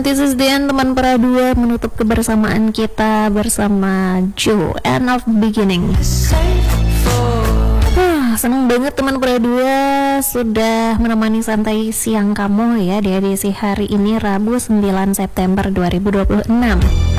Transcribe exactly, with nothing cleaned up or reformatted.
This is the end, teman para dua, menutup kebersamaan kita bersama Joe, End of Beginning. Huh, seneng banget teman para dua sudah menemani santai siang kamu ya di edisi hari ini Rabu sembilan September dua ribu dua puluh enam.